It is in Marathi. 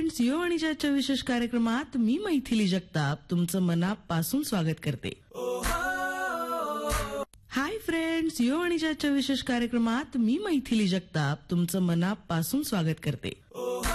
फ्रेंड्स, यो आणि ज्याच्या विशेष कार्यक्रमात मी मैथिली जगताप तुमचं मनापासून स्वागत करते. हाय फ्रेंड्स, यो आणि ज्याच्या विशेष कार्यक्रमात मी मैथिली जगताप तुमचं मनापासून स्वागत करते.